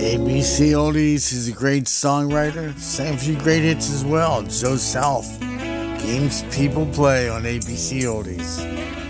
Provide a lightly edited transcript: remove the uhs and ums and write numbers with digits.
ABC Oldies is a great songwriter, sang a few great hits as well. Joe South, games people play on ABC Oldies.